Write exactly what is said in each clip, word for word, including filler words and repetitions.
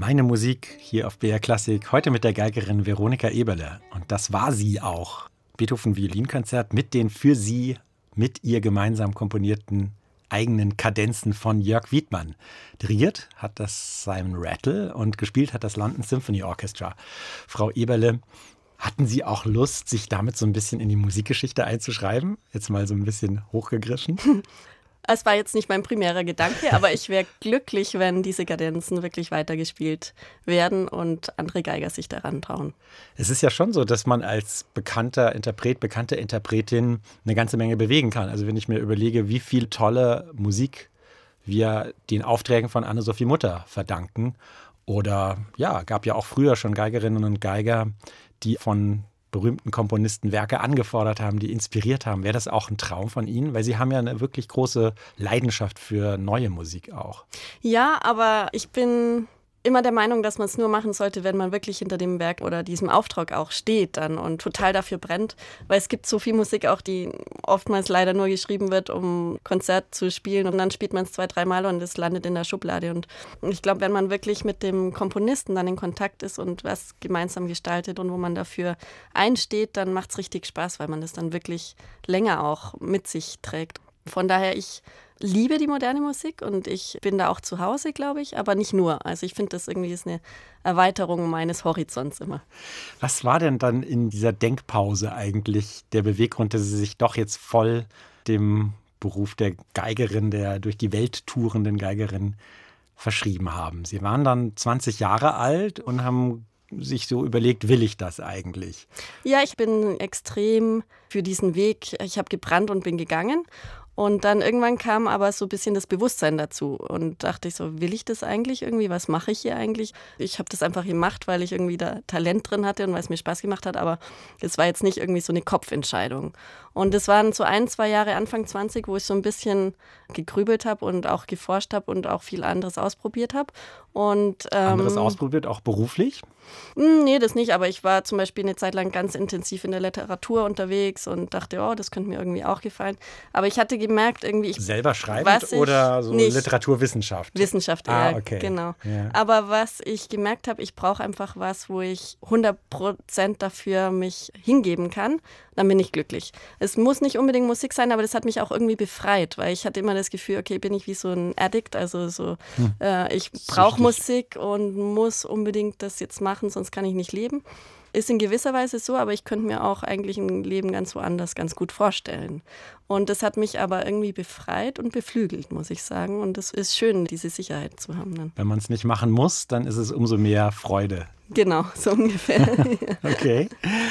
Meine Musik hier auf B R Klassik, heute mit der Geigerin Veronika Eberle. Und das war sie auch. Beethoven-Violinkonzert mit den für sie, mit ihr gemeinsam komponierten eigenen Kadenzen von Jörg Wiedmann. Dirigiert hat das Simon Rattle und gespielt hat das London Symphony Orchestra. Frau Eberle, hatten Sie auch Lust, sich damit so ein bisschen in die Musikgeschichte einzuschreiben? Jetzt mal so ein bisschen hochgegriffen. Es war jetzt nicht mein primärer Gedanke, aber ich wäre glücklich, wenn diese Kadenzen wirklich weitergespielt werden und andere Geiger sich daran trauen. Es ist ja schon so, dass man als bekannter Interpret, bekannte Interpretin eine ganze Menge bewegen kann. Also wenn ich mir überlege, wie viel tolle Musik wir den Aufträgen von Anne-Sophie Mutter verdanken. Oder ja, gab ja auch früher schon Geigerinnen und Geiger, die von berühmten Komponisten Werke angefordert haben, die inspiriert haben. Wäre das auch ein Traum von Ihnen? Weil Sie haben ja eine wirklich große Leidenschaft für neue Musik auch. Ja, aber ich bin immer der Meinung, dass man es nur machen sollte, wenn man wirklich hinter dem Werk oder diesem Auftrag auch steht dann und total dafür brennt. Weil es gibt so viel Musik auch, die oftmals leider nur geschrieben wird, um Konzert zu spielen und dann spielt man es zwei, dreimal und es landet in der Schublade. Und ich glaube, wenn man wirklich mit dem Komponisten dann in Kontakt ist und was gemeinsam gestaltet und wo man dafür einsteht, dann macht es richtig Spaß, weil man das dann wirklich länger auch mit sich trägt. Von daher, ich liebe die moderne Musik und ich bin da auch zu Hause, glaube ich, aber nicht nur. Also ich finde, das irgendwie ist eine Erweiterung meines Horizonts immer. Was war denn dann in dieser Denkpause eigentlich der Beweggrund, dass Sie sich doch jetzt voll dem Beruf der Geigerin, der durch die Welt tourenden Geigerin verschrieben haben? Sie waren dann zwanzig Jahre alt und haben sich so überlegt, will ich das eigentlich? Ja, ich bin extrem für diesen Weg. Ich habe gebrannt und bin gegangen. Und dann irgendwann kam aber so ein bisschen das Bewusstsein dazu und dachte ich so, will ich das eigentlich irgendwie? Was mache ich hier eigentlich? Ich habe das einfach gemacht, weil ich irgendwie da Talent drin hatte und weil es mir Spaß gemacht hat, aber es war jetzt nicht irgendwie so eine Kopfentscheidung. Und es waren so ein, zwei Jahre, Anfang zwanzig, wo ich so ein bisschen gegrübelt habe und auch geforscht habe und auch viel anderes ausprobiert habe. Und, ähm, anderes ausprobiert, auch beruflich? Nee, das nicht, aber ich war zum Beispiel eine Zeit lang ganz intensiv in der Literatur unterwegs und dachte, oh, das könnte mir irgendwie auch gefallen. Aber ich hatte gemerkt, irgendwie... Ich, selber schreibend oder so Literaturwissenschaft? Wissenschaft, ah, ja, okay. genau. Ja. Aber was ich gemerkt habe, ich brauche einfach was, wo ich hundert Prozent dafür mich hingeben kann, dann bin ich glücklich. Es muss nicht unbedingt Musik sein, aber das hat mich auch irgendwie befreit, weil ich hatte immer das Gefühl, okay, bin ich wie so ein Addict, also so, hm. äh, ich brauche Musik und muss unbedingt das jetzt machen, sonst kann ich nicht leben. Ist in gewisser Weise so, aber ich könnte mir auch eigentlich ein Leben ganz woanders ganz gut vorstellen. Und das hat mich aber irgendwie befreit und beflügelt, muss ich sagen. Und es ist schön, diese Sicherheit zu haben dann. Wenn man es nicht machen muss, dann ist es umso mehr Freude. Genau, so ungefähr. Okay.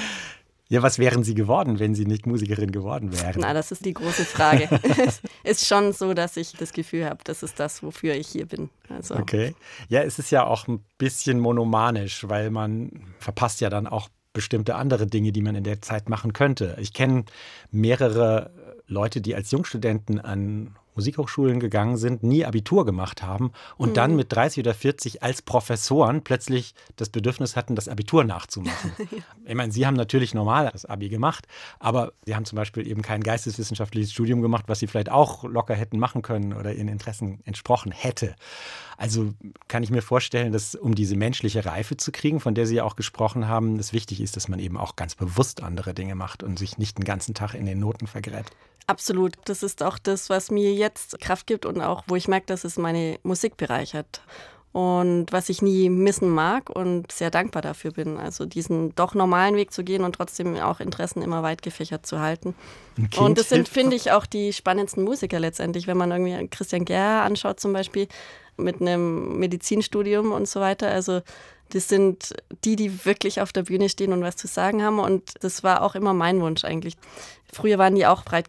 Ja, was wären Sie geworden, wenn Sie nicht Musikerin geworden wären? Na, das ist die große Frage. Es ist schon so, dass ich das Gefühl habe, das ist das, wofür ich hier bin. Also. Okay. Ja, es ist ja auch ein bisschen monomanisch, weil man verpasst ja dann auch bestimmte andere Dinge, die man in der Zeit machen könnte. Ich kenne mehrere Leute, die als Jungstudenten an Musikhochschulen gegangen sind, nie Abitur gemacht haben und mhm. dann mit dreißig oder vierzig als Professoren plötzlich das Bedürfnis hatten, das Abitur nachzumachen. Ja. Ich meine, Sie haben natürlich normal das Abi gemacht, aber Sie haben zum Beispiel eben kein geisteswissenschaftliches Studium gemacht, was Sie vielleicht auch locker hätten machen können oder Ihren Interessen entsprochen hätte. Also kann ich mir vorstellen, dass um diese menschliche Reife zu kriegen, von der Sie ja auch gesprochen haben, es wichtig ist, dass man eben auch ganz bewusst andere Dinge macht und sich nicht den ganzen Tag in den Noten vergräbt. Absolut. Das ist auch das, was mir jetzt Kraft gibt und auch, wo ich merke, dass es meine Musik bereichert. Und was ich nie missen mag und sehr dankbar dafür bin. Also diesen doch normalen Weg zu gehen und trotzdem auch Interessen immer weit gefächert zu halten. Und das sind, finde ich, auch die spannendsten Musiker letztendlich. Wenn man irgendwie Christian Gerr anschaut zum Beispiel mit einem Medizinstudium und so weiter. Also das sind die, die wirklich auf der Bühne stehen und was zu sagen haben. Und das war auch immer mein Wunsch eigentlich. Früher waren die auch breit